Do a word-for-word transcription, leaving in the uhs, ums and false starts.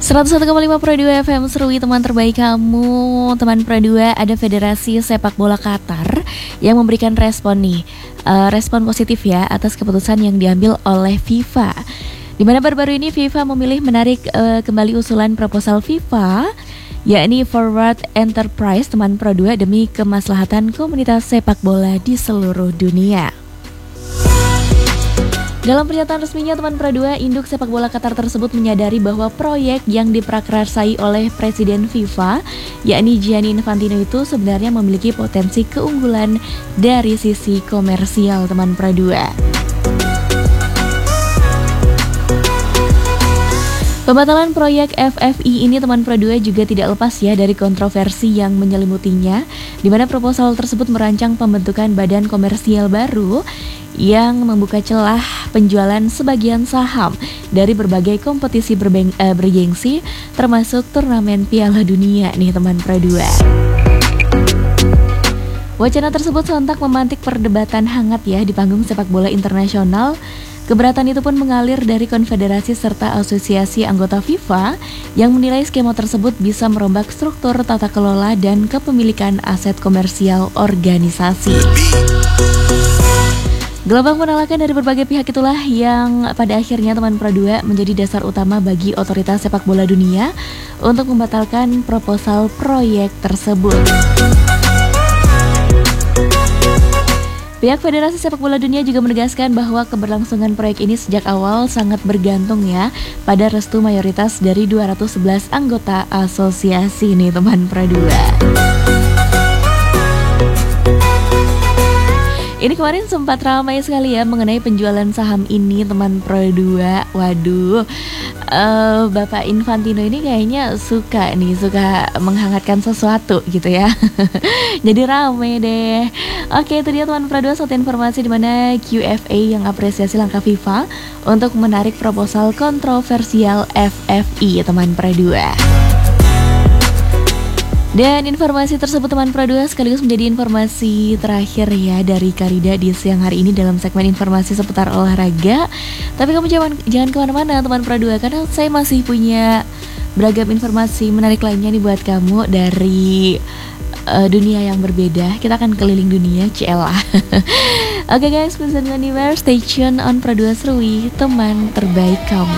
seratus satu koma lima Pro dua F M Serui, teman terbaik kamu. Teman Pro dua, ada Federasi Sepak Bola Qatar yang memberikan respon nih uh, Respon positif ya atas keputusan yang diambil oleh FIFA, di mana baru-baru ini FIFA memilih menarik uh, kembali usulan proposal FIFA, yakni Forward Enterprise, teman Pro dua, demi kemaslahatan komunitas sepak bola di seluruh dunia. Dalam pernyataan resminya, teman Pro dua, induk sepak bola Qatar tersebut menyadari bahwa proyek yang diprakarsai oleh Presiden FIFA, yakni Gianni Infantino, itu sebenarnya memiliki potensi keunggulan dari sisi komersial, teman Pro dua. Pembatalan proyek F F I ini, teman Pro dua, juga tidak lepas ya dari kontroversi yang menyelimutinya, di mana proposal tersebut merancang pembentukan badan komersial baru yang membuka celah penjualan sebagian saham dari berbagai kompetisi berbeng- eh, bergengsi, termasuk turnamen Piala Dunia nih, teman Pro dua. Wacana tersebut sontak memantik perdebatan hangat ya di panggung sepak bola internasional. Keberatan itu pun mengalir dari konfederasi serta asosiasi anggota FIFA yang menilai skema tersebut bisa merombak struktur tata kelola dan kepemilikan aset komersial organisasi. Gelombang penolakan dari berbagai pihak itulah yang pada akhirnya, teman Pro dua, menjadi dasar utama bagi otoritas sepak bola dunia untuk membatalkan proposal proyek tersebut. Pihak Federasi Sepak Bola Dunia juga menegaskan bahwa keberlangsungan proyek ini sejak awal sangat bergantung ya pada restu mayoritas dari dua ratus sebelas anggota asosiasi nih, teman Pro dua. Ini kemarin sempat ramai sekali ya mengenai penjualan saham ini, teman Pro dua. Waduh, uh, Bapak Infantino ini kayaknya suka nih, suka menghangatkan sesuatu gitu ya. Jadi ramai deh. Oke, itu dia teman Pro dua, suatu informasi di mana Q F A yang apresiasi langkah FIFA untuk menarik proposal kontroversial F F I, teman Pro dua. Dan informasi tersebut, teman Pro dua, sekaligus menjadi informasi terakhir ya dari Karida di siang hari ini dalam segmen informasi seputar olahraga. Tapi kamu jangan jangan kemana-mana, teman Pro dua, karena saya masih punya beragam informasi menarik lainnya nih buat kamu dari uh, dunia yang berbeda. Kita akan keliling dunia, Cielah. Oke guys, please don't go anywhere, stay tune on Pro dua Serui, teman terbaik kamu.